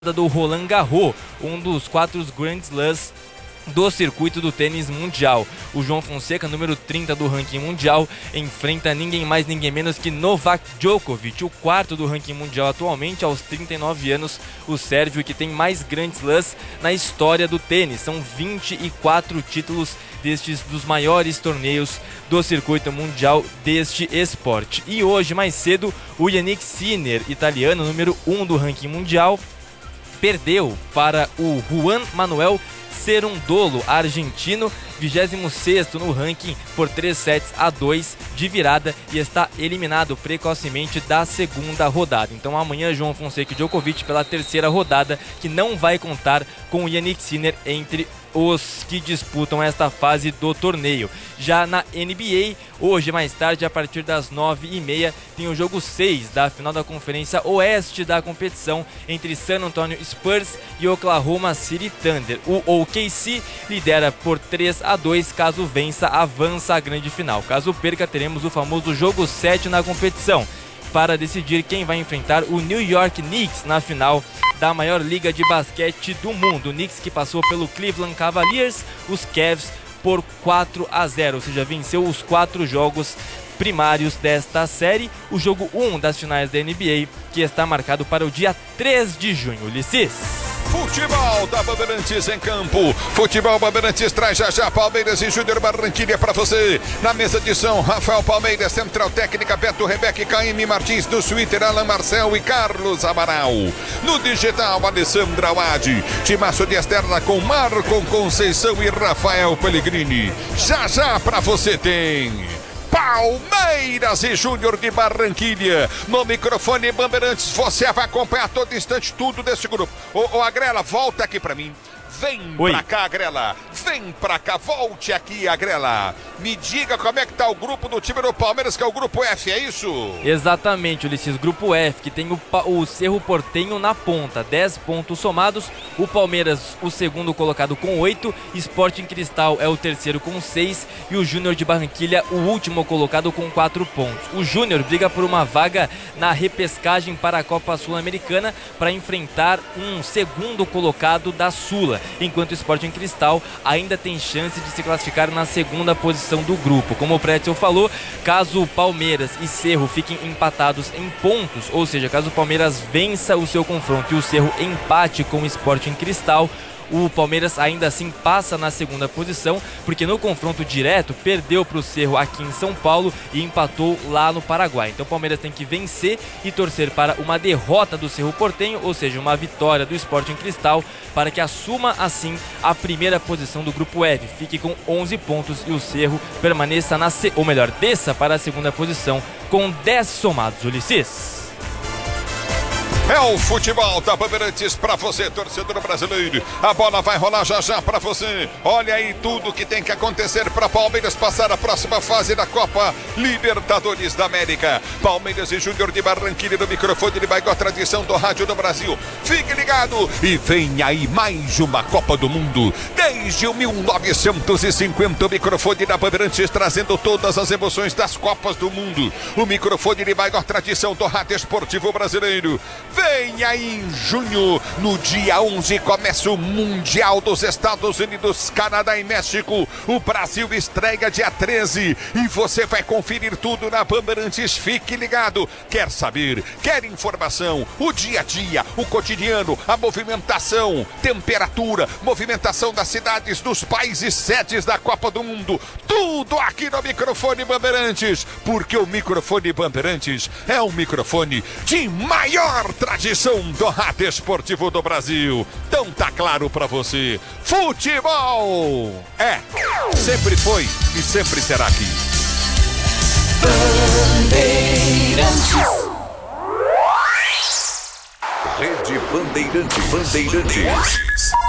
do Roland Garros, um dos 4 Grand Slams do circuito do tênis mundial. O João Fonseca, número 30 do ranking mundial, enfrenta ninguém mais, ninguém menos que Novak Djokovic, o 4º do ranking mundial atualmente, aos 39 anos, o sérvio que tem mais Grand Slams na história do tênis. São 24 títulos dos maiores torneios do circuito mundial deste esporte. E hoje, mais cedo, o Jannik Sinner, italiano, número 1 do ranking mundial, perdeu para o Juan Manuel Cerundolo, argentino, 26º no ranking, por 3-2 de virada, e está eliminado precocemente da segunda rodada. Então amanhã João Fonseca e Djokovic pela terceira rodada, que não vai contar com o Jannik Sinner entre os que disputam esta fase do torneio. Já na NBA, hoje mais tarde, a partir das 9h30, tem o jogo 6 da final da Conferência Oeste da competição entre San Antonio Spurs e Oklahoma City Thunder. O OKC lidera por 3-2, caso vença, avança à grande final. Caso perca, teremos o famoso jogo 7 na competição, para decidir quem vai enfrentar o New York Knicks na final da maior liga de basquete do mundo. O Knicks que passou pelo Cleveland Cavaliers, os Cavs, por 4-0, ou seja, venceu os 4 jogos primários desta série. O jogo 1 das finais da NBA, que está marcado para o dia 3 de junho. Ulisses. Futebol da Bandeirantes em campo. Futebol Bandeirantes traz já Palmeiras e Júnior Barranquilla para você. Na mesa de som, Rafael Palmeiras, Central Técnica, Beto Rebeca, Caíme Martins, no Twitter, Alan Marcel e Carlos Amaral. No digital, Alessandra Awad. Timaço de externa com Marco Conceição e Rafael Pellegrini. Já para você tem Palmeiras e Júnior de Barranquilla. No microfone Bandeirantes, você vai acompanhar a todo instante tudo desse grupo. Ô Agrela, volta aqui pra mim. Vem pra cá, Agrela. Vem pra cá, volte aqui, Agrela. Me diga como é que tá o grupo do time do Palmeiras, que é o grupo F, é isso? Exatamente, Ulisses. Grupo F, que tem o Cerro Porteño na ponta, 10 pontos somados. O Palmeiras, o segundo colocado, com 8. Sporting Cristal é o terceiro com 6. E o Júnior de Barranquilla, o último colocado, com 4 pontos. O Júnior briga por uma vaga na repescagem para a Copa Sul-Americana, para enfrentar um segundo colocado da Sula, enquanto o Sporting Cristal ainda tem chance de se classificar na segunda posição do grupo. Como o Pretzel falou, caso Palmeiras e Cerro fiquem empatados em pontos, ou seja, caso o Palmeiras vença o seu confronto e o Cerro empate com o Sporting Cristal, o Palmeiras ainda assim passa na segunda posição, porque no confronto direto perdeu para o Cerro aqui em São Paulo e empatou lá no Paraguai. Então o Palmeiras tem que vencer e torcer para uma derrota do Cerro Porteño, ou seja, uma vitória do Sporting Cristal, para que assuma assim a primeira posição do grupo F, fique com 11 pontos e o Cerro permaneça desça para a segunda posição com 10 somados. Ulisses. É o futebol da Bandeirantes pra você, torcedor brasileiro. A bola vai rolar já pra você. Olha aí tudo que tem que acontecer para Palmeiras passar a próxima fase da Copa Libertadores da América. Palmeiras e Júnior de Barranquilla no microfone de Baigó, tradição do rádio do Brasil. Fique ligado e vem aí mais uma Copa do Mundo. Desde o 1950, o microfone da Bandeirantes trazendo todas as emoções das Copas do Mundo. O microfone de Baigó, tradição do rádio esportivo brasileiro. Vem aí em junho, no dia 11, começa o Mundial dos Estados Unidos, Canadá e México. O Brasil estreia dia 13 e você vai conferir tudo na Bandeirantes. Fique ligado. Quer saber? Quer informação? O dia a dia, o cotidiano, a movimentação, temperatura, movimentação das cidades, dos países sedes da Copa do Mundo. Tudo aqui no microfone Bandeirantes, porque o microfone Bandeirantes é o microfone de maior tradição do rádio esportivo do Brasil. Então tá claro pra você, futebol sempre foi e sempre será aqui. Rede Bandeirantes.